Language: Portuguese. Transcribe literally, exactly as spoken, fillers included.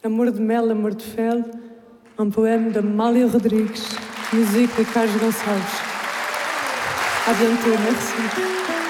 Amor de Mel, Amor de Fel, um poema de Amália Rodrigues, música de Carlos Gonçalves. À bientôt, merci.